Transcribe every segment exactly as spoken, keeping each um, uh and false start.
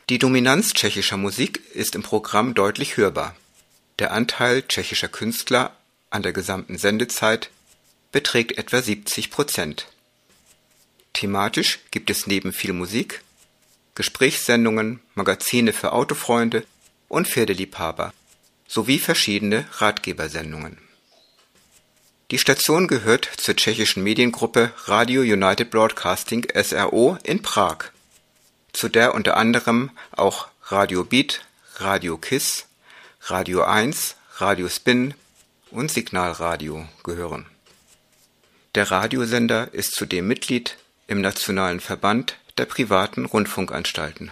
Die Dominanz tschechischer Musik ist im Programm deutlich hörbar. Der Anteil tschechischer Künstler an der gesamten Sendezeit beträgt etwa siebzig Prozent. Thematisch gibt es neben viel Musik Gesprächssendungen, Magazine für Autofreunde und Pferdeliebhaber sowie verschiedene Ratgebersendungen. Die Station gehört zur tschechischen Mediengruppe Radio United Broadcasting S R O in Prag, zu der unter anderem auch Radio Beat, Radio Kiss, Radio eins, Radio Spin und Signalradio gehören. Der Radiosender ist zudem Mitglied im Nationalen Verband der privaten Rundfunkanstalten.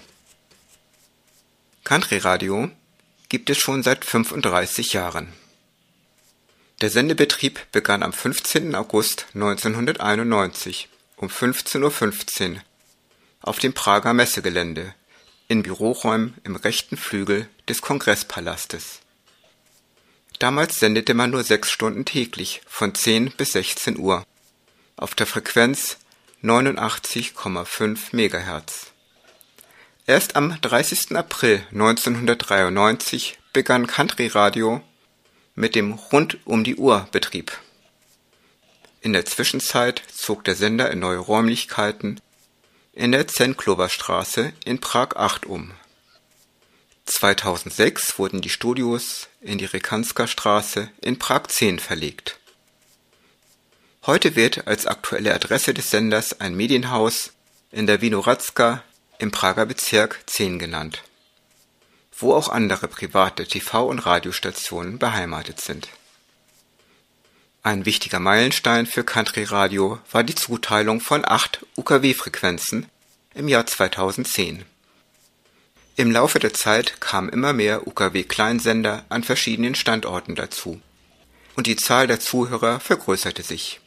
Country Radio gibt es schon seit fünfunddreißig Jahren. Der Sendebetrieb begann am fünfzehnten August neunzehnhunderteinundneunzig um fünfzehn Uhr fünfzehn auf dem Prager Messegelände in Büroräumen im rechten Flügel des Kongresspalastes. Damals sendete man nur sechs Stunden täglich von zehn bis sechzehn Uhr auf der Frequenz neunundachtzig Komma fünf Megahertz. Erst am dreißigsten April neunzehnhundertdreiundneunzig begann Country Radio mit dem Rund-um-die-Uhr-Betrieb. In der Zwischenzeit zog der Sender in neue Räumlichkeiten in der Zenklova-Straße in Prag acht um. zweitausendsechs wurden die Studios in die Rekanska-Straße in Prag zehn verlegt. Heute wird als aktuelle Adresse des Senders ein Medienhaus in der Vinohradska im Prager Bezirk zehn genannt, wo auch andere private T V- und Radiostationen beheimatet sind. Ein wichtiger Meilenstein für Country Radio war die Zuteilung von acht U K W-Frequenzen im Jahr zweitausendzehn. Im Laufe der Zeit kamen immer mehr U K W-Kleinsender an verschiedenen Standorten dazu und die Zahl der Zuhörer vergrößerte sich.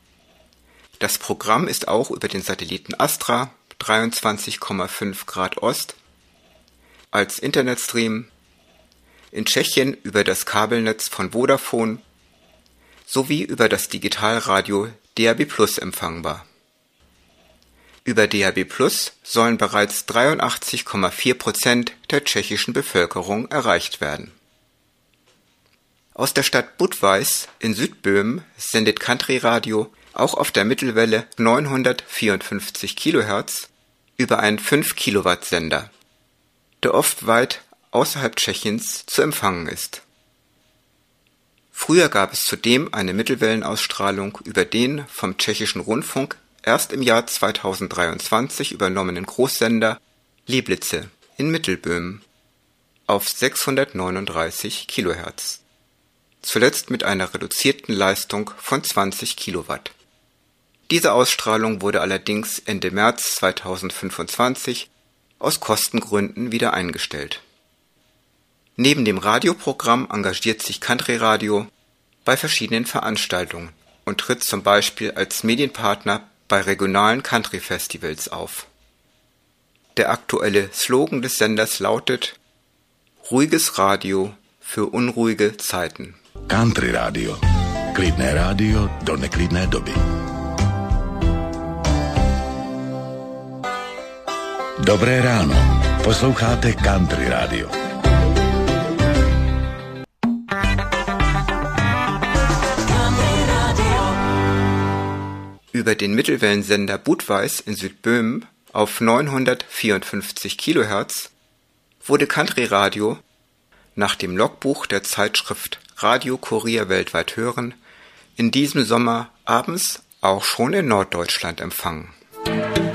Das Programm ist auch über den Satelliten Astra dreiundzwanzig Komma fünf Grad Ost als Internetstream, in Tschechien über das Kabelnetz von Vodafone sowie über das Digitalradio D A B Plus empfangbar. Über D A B Plus sollen bereits dreiundachtzig Komma vier Prozent der tschechischen Bevölkerung erreicht werden. Aus der Stadt Budweis in Südböhmen sendet Country Radio auch auf der Mittelwelle neunhundertvierundfünfzig Kilohertz über einen fünf Kilowatt Sender, der oft weit außerhalb Tschechiens zu empfangen ist. Früher gab es zudem eine Mittelwellenausstrahlung über den vom Tschechischen Rundfunk erst im Jahr zweitausenddreiundzwanzig übernommenen Großsender Liblice in Mittelböhmen auf sechshundertneununddreißig Kilohertz, zuletzt mit einer reduzierten Leistung von zwanzig Kilowatt. Diese Ausstrahlung wurde allerdings Ende März zweitausendfünfundzwanzig aus Kostengründen wieder eingestellt. Neben dem Radioprogramm engagiert sich Country Radio bei verschiedenen Veranstaltungen und tritt zum Beispiel als Medienpartner bei regionalen Country-Festivals auf. Der aktuelle Slogan des Senders lautet: Ruhiges Radio für unruhige Zeiten. Country Radio. Klidné rádio do neklidné doby. Dobré ráno. Posloucháte Country Radio. Über den Mittelwellensender Budweis in Südböhmen auf neunhundertvierundfünfzig Kilohertz wurde Country Radio nach dem Logbuch der Zeitschrift Radio Kurier weltweit hören in diesem Sommer abends auch schon in Norddeutschland empfangen.